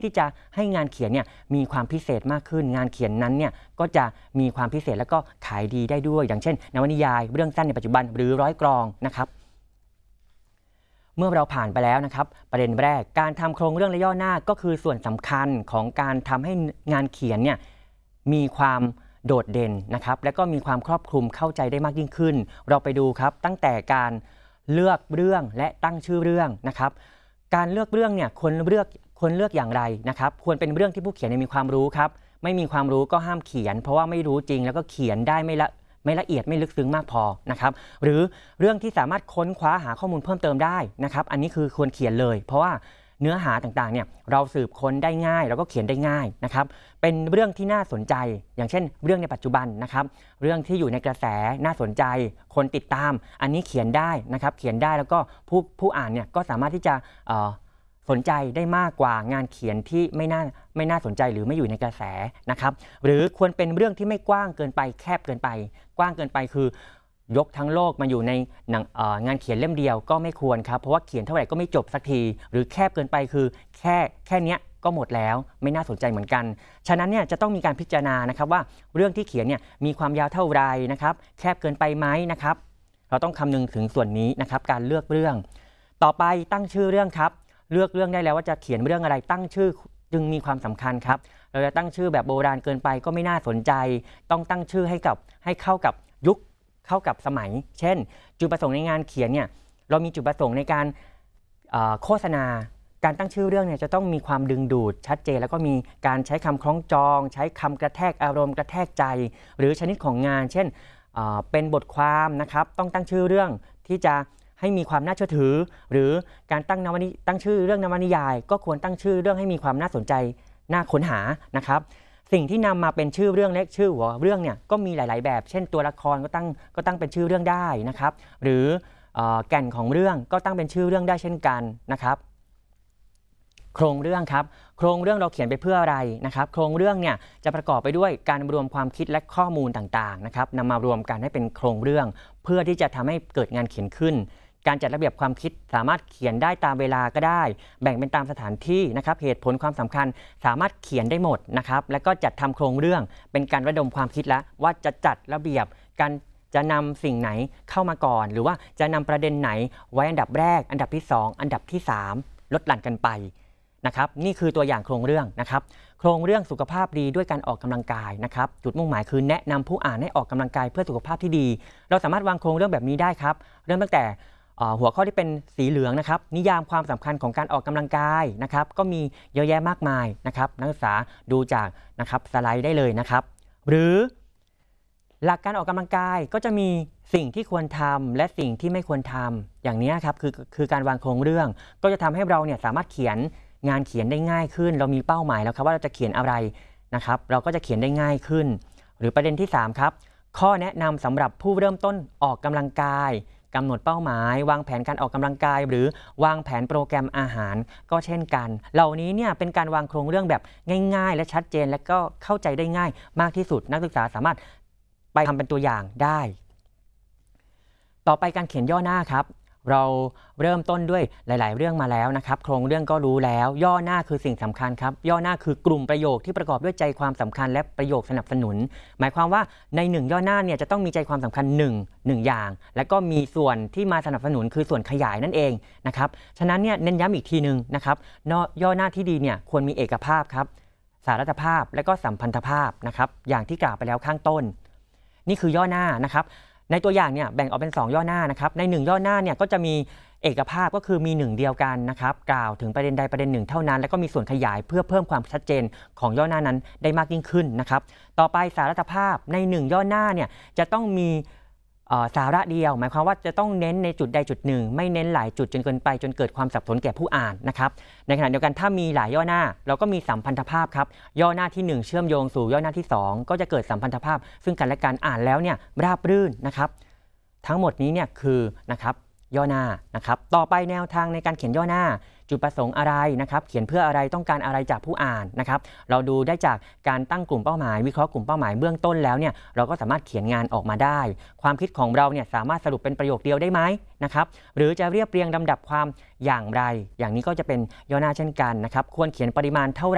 ที่จะให้งานเขียนเนี่ยมีความพิเศษมากขึ้นงานเขียนนั้นเนี่ยก็จะมีความพิเศษแล้วก็ขายดีได้ด้วยอย่างเช่นนวนิยายเรื่องสั้นในปัจจุบันหรือร้อยกลองนะครับเมื่อเราผ่านไปแล้วนะครับประเด็นแรกการทำโครงเรื่องและย่อหน้าก็คือส่วนสำคัญของการทำให้งานเขียนเนี่ยมีความโดดเด่นนะครับและก็มีความครอบคลุมเข้าใจได้มากยิ่งขึ้นเราไปดูครับตั้งแต่การเลือกเรื่องและตั้งชื่อเรื่องนะครับการเลือกเรื่องเนี่ยควรเลือกอย่างไรนะครับควรเป็นเรื่องที่ผู้เขียนมีความรู้ครับไม่มีความรู้ก็ห้ามเขียนเพราะว่าไม่รู้จริงแล้วก็เขียนได้ไม่ละเอียดไม่ลึกซึ้งมากพอนะครับหรือเรื่องที่สามารถค้นคว้าหาข้อมูลเพิ่มเติมได้นะครับอันนี้คือควรเขียนเลยเพราะว่าเนื้อหาต่างๆเนี่ยเราสืบค้นได้ง่ายแล้วก็เขียนได้ง่ายนะครับเป็นเรื่องที่น่าสนใจอย่างเช่นเรื่องในปัจจุบันนะครับเรื่องที่อยู่ในกระแสน่าสนใจคนติดตามอันนี้เขียนได้นะครับเขียนได้แล้วก็ผู้อ่านเนี่ยก็สามารถที่จะสนใจได้มากกว่างานเขียนที่ไม่น่าสนใจหรือไม่อยู่ในกระแสนะครับหรือควรเป็นเรื่องที่ไม่กว้างเกินไปแคบเกินไปกว้างเกินไปคือยกทั้งโลกมาอยู่ในงานเขียนเล่มเดียวก็ไม่ควรครับเพราะว่าเขียนเท่าไหร่ก็ไม่จบสักทีหรือแคบเกินไปคือแค่นี้ก็หมดแล้วไม่น่าสนใจเหมือนกันฉะนั้นเนี่ยจะต้องมีการพิจารณานะครับว่าเรื่องที่เขียนเนี่ยมีความยาวเท่าไรนะครับแคบเกินไปไหมนะครับเราต้องคำนึงถึงส่วนนี้นะครับการเลือกเรื่องต่อไปตั้งชื่อเรื่องครับเลือกเรื่องได้แล้วว่าจะเขียนเรื่องอะไรตั้งชื่อจึงมีความสำคัญครับเราจะตั้งชื่อแบบโบราณเกินไปก็ไม่น่าสนใจต้องตั้งชื่อให้เข้ากับยุคเข้ากับสมัยเช่นจุดประสงค์ในงานเขียนเนี่ยเรามีจุดประสงค์ในการโฆษณาการตั้งชื่อเรื่องเนี่ยจะต้องมีความดึงดูดชัดเจนแล้วก็มีการใช้คำคล้องจองใช้คำกระแทกอารมณ์กระแทกใจหรือชนิดของงานเช่นเป็นบทความนะครับต้องตั้งชื่อเรื่องที่จะให้มีความน่าเชื่อถือหรือการตั้งชื่อเรื่องนวนิยายก็ควรตั้งชื่อเรื่องให้มีความน่าสนใจน่าค้นหานะครับสิ่งที่นำมาเป็นชื่อเรื่องและชื่อหัวเรื่องเนี่ยก็มีหลายๆแบบเช่นตัวละครก็ตั้งเป็นชื่อเรื่องได้นะครับหรือแก่นของเรื่องก็ตั้งเป็นชื่อเรื่องได้เช่นกันนะครับโครงเรื่องครับโครงเรื่องเราเขียนไปเพื่ออะไรนะครับโครงเรื่องเนี่ยจะประกอบไปด้วยการรวมความคิดและข้อมูลต่างๆนะครับนำมารวมกันให้เป็นโครงเรื่องเพื่อที่จะทำให้เกิดงานเขียนขึ้นการจัดระเบียบความคิดสามารถเขียนได้ตามเวลาก็ได้แบ่งเป็นตามสถานที่นะครับเหตุผลความสำคัญสามารถเขียนได้หมดนะครับและก็จัดทำโครงเรื่องเป็นการระดมความคิดแล้วว่าจะจัดระเบียบการจะนำสิ่งไหนเข้ามาก่อนหรือว่าจะนำประเด็นไหนไว้อันดับแรกอันดับที่2อันดับที่3ลดหลั่นกันไปนะครับนี่คือตัวอย่างโครงเรื่องนะครับโครงเรื่องสุขภาพดีด้วยการออกกำลังกายนะครับจุดมุ่งหมายคือแนะนำผู้อ่านให้ออกกำลังกายเพื่อสุขภาพที่ดีเราสามารถวางโครงเรื่องแบบนี้ได้ครับเริ่มตั้งแต่หัวข้อที่เป็นสีเหลืองนะครับนิยามความสำคัญของการออกกำลังกายนะครับก็มีเยอะแยะมากมายนะครับนักศึกษาดูจากนะครับสไลด์ได้เลยนะครับหรือหลักการออกกำลังกายก็จะมีสิ่งที่ควรทำและสิ่งที่ไม่ควรทำอย่างนี้ครับคือการวางโครงเรื่องก็จะทำให้เราเนี่ยสามารถเขียนงานเขียนได้ง่ายขึ้นเรามีเป้าหมายแล้วครับว่าเราจะเขียนอะไรนะครับเราก็จะเขียนได้ง่ายขึ้นหรือประเด็นที่3ครับข้อแนะนำสำหรับผู้เริ่มต้นออกกำลังกายกำหนดเป้าหมายวางแผนการออกกำลังกายหรือวางแผนโปรแกรมอาหารก็เช่นกันเหล่านี้เนี่ยเป็นการวางโครงเรื่องแบบง่ายๆและชัดเจนและก็เข้าใจได้ง่ายมากที่สุดนักศึกษาสามารถไปทำเป็นตัวอย่างได้ต่อไปการเขียนย่อหน้าครับเราเริ่มต้นด้วยหลายๆเรื่องมาแล้วนะครับโครงเรื่องก็รู้แล้วย่อหน้าคือสิ่งสำคัญครับย่อหน้าคือกลุ่มประโยคที่ประกอบด้วยใจความสำคัญและประโยคสนับสนุนหมายความว่าใน1ย่อหน้าเนี่ยจะต้องมีใจความสำคัญ1อย่างแล้วก็มีส่วนที่มาสนับสนุนคือส่วนขยายนั่นเองนะครับฉะนั้นเนี่ยเน้นย้ำอีกทีนึงนะครับย่อหน้าที่ดีเนี่ยควรมีเอกภาพครับสารัตภาพและก็สัมพันธภาพนะครับอย่างที่กล่าวไปแล้วข้างต้นนี่คือย่อหน้านะครับในตัวอย่างเนี่ยแบ่งออกเป็น2ย่อหน้านะครับใน1ย่อหน้าเนี่ยก็จะมีเอกภาพก็คือมี1เดียวกันนะครับกล่าวถึงประเด็นใดประเด็นหนึ่งเท่านั้นแล้วก็มีส่วนขยายเพื่อเพิ่มความชัดเจนของย่อหน้านั้นได้มากยิ่งขึ้นนะครับต่อไปสารัตภาพใน1ย่อหน้าเนี่ยจะต้องมีสาระเดียวหมายความว่าจะต้องเน้นในจุดใดจุดหนึ่งไม่เน้นหลายจุดจนเกินไปจนเกิดความสับสนแก่ผู้อ่านนะครับในขณะเดียวกันถ้ามีหลายย่อหน้าเราก็มีสัมพันธภาพครับย่อหน้าที่1เชื่อมโยงสู่ย่อหน้าที่2ก็จะเกิดสัมพันธภาพซึ่งกันและกันอ่านแล้วเนี่ยราบรื่นนะครับทั้งหมดนี้เนี่ยคือนะครับย่อหน้านะครับต่อไปแนวทางในการเขียนย่อหน้าจุดประสงค์อะไรนะครับเขียนเพื่ออะไรต้องการอะไรจากผู้อ่านนะครับเราดูได้จากการตั้งกลุ่มเป้าหมายวิเคราะห์กลุ่มเป้าหมายเบื้องต้นแล้วเนี่ยเราก็สามารถเขียนงานออกมาได้ความคิดของเราเนี่ยสามารถสรุปเป็นประโยคเดียวได้ไหมนะครับหรือจะเรียบเรียงลำดับความอย่างไรอย่างนี้ก็จะเป็นย่อหน้าเช่นกันนะครับควรเขียนปริมาณเท่าไหร่